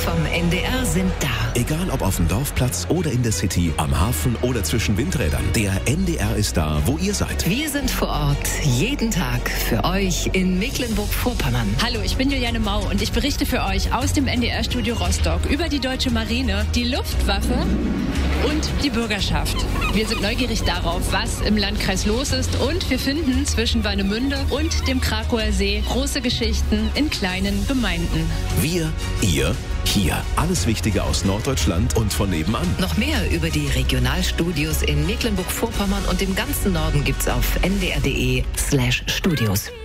vom NDR sind da. Egal ob auf dem Dorfplatz oder in der City, am Hafen oder zwischen Windrädern, der NDR ist da, wo ihr seid. Wir sind vor Ort, jeden Tag für euch in Mecklenburg-Vorpommern. Hallo, ich bin Juliane Mau und ich berichte für euch aus dem NDR-Studio Rostock über die Deutsche Marine, die Luftwaffe und die Bürgerschaft. Wir sind neugierig darauf, was im Landkreis los ist, und wir finden zwischen Warnemünde und dem Krakauer See große Geschichten in kleinen Gemeinden. Wir, ihr, hier. Alles Wichtige aus Norddeutschland und von nebenan. Noch mehr über die Regionalstudios in Mecklenburg-Vorpommern und im ganzen Norden gibt's auf ndr.de/studios.